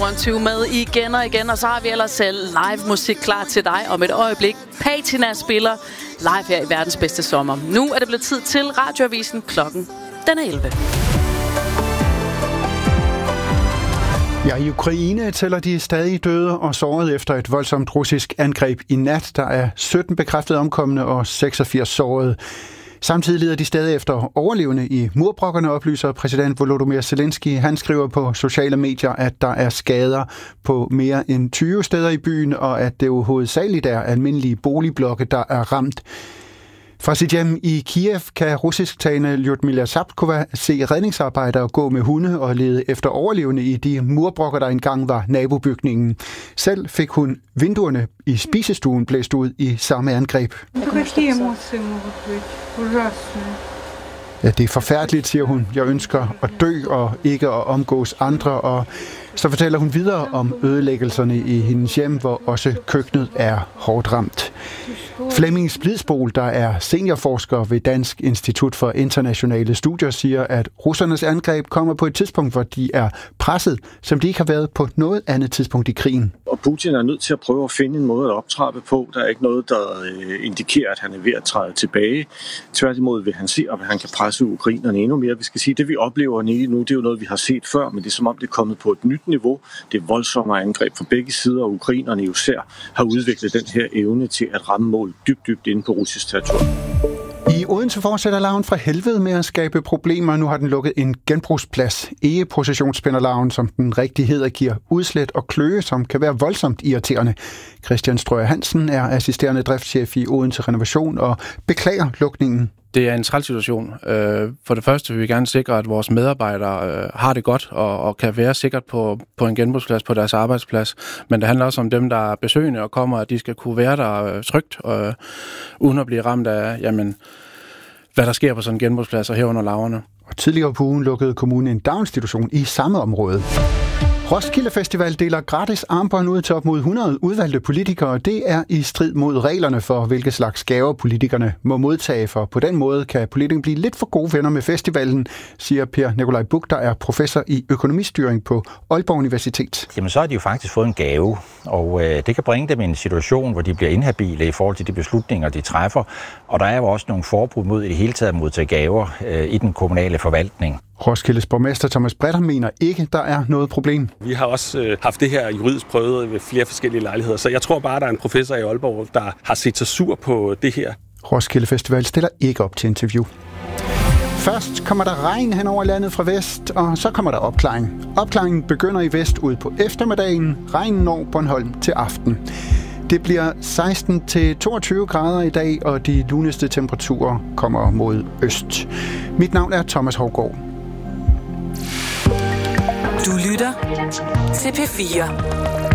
1, med igen og igen. Og så har vi ellers selv live musik klar til dig om et øjeblik. Patina spiller live her i verdens bedste sommer. Nu er det blevet tid til Radioavisen. Klokken den er 11. Ja, i Ukraine tæller de stadig døde og sårede efter et voldsomt russisk angreb i nat. Der er 17 bekræftede omkomne og 86 sårede. Samtidig lider de stadig efter overlevende i murbrokkerne, oplyser præsident Volodymyr Zelensky. Han skriver på sociale medier, at der er skader på mere end 20 steder i byen, og at det jo hovedsageligt er almindelige boligblokke, der er ramt. Fra sit hjem i Kiev kan russisktalende Lyudmila Sapkova se redningsarbejdere gå med hunde og lede efter overlevende i de murbrokker, der engang var nabobygningen. Selv fik hun vinduerne i spisestuen blæst ud i samme angreb. Ja, det er forfærdeligt, siger hun. Jeg ønsker at dø og ikke at omgås andre. Og så fortæller hun videre om ødelæggelserne i hendes hjem, hvor også køkkenet er hårdt ramt. Flemming Splidsbol, der er seniorforsker ved Dansk Institut for Internationale Studier, siger, at russernes angreb kommer på et tidspunkt, hvor de er presset, som de ikke har været på noget andet tidspunkt i krigen. Og Putin er nødt til at prøve at finde en måde at optrappe på. Der er ikke noget, der indikerer, at han er ved at træde tilbage. Tværtimod vil han se, at han kan presse ukrainerne endnu mere. Vi skal sige, at det vi oplever nu, det er jo noget, vi har set før, men det er som om, det er kommet på et nyt niveau. Det er voldsomme angreb fra begge sider, og ukrainerne jo især har udviklet den her evne til at ramme mål dybt inde på russisk territorium. I Odense fortsætter larven fra helvede med at skabe problemer. Nu har den lukket en genbrugsplads. Egeprocessionsspinderlarven, som den rigtig hedder, giver udslæt og kløe, som kan være voldsomt irriterende. Christian Strøger Hansen er assisterende driftschef i Odense Renovation og beklager lukningen. Det er en træls situation. For det første vil vi gerne sikre, at vores medarbejdere har det godt og kan være sikkert på en genbrugsplads på deres arbejdsplads. Men det handler også om dem, der er besøgende og kommer, at de skal kunne være der trygt, uden at blive ramt af, hvad der sker på sådan en genbrugsplads og herunder larverne. Og tidligere på ugen lukkede kommunen en daginstitution i samme område. Roskilde Festival deler gratis armbånd ud til op mod 100 udvalgte politikere. Det er i strid mod reglerne for, hvilke slags gaver politikerne må modtage. For på den måde kan politikerne blive lidt for gode venner med festivalen, siger Per Nikolaj Buch, der er professor i økonomistyring på Aalborg Universitet. Jamen så har de jo faktisk fået en gave, og det kan bringe dem i en situation, hvor de bliver inhabile i forhold til de beslutninger, de træffer. Og der er jo også nogle forbud mod i det hele taget at modtage gaver i den kommunale forvaltning. Roskildes borgmester Thomas Bretter mener ikke, der er noget problem. Vi har også haft det her juridisk prøvet ved flere forskellige lejligheder, så jeg tror bare, der er en professor i Aalborg, der har set sig sur på det her. Roskilde Festival stiller ikke op til interview. Først kommer der regn hen over landet fra vest, og så kommer der opklaring. Opklaringen begynder i vest ud på eftermiddagen. Regnen når Bornholm til aften. Det bliver 16-22 grader i dag, og de luneste temperaturer kommer mod øst. Mit navn er Thomas Hougaard. Du lytter til P4.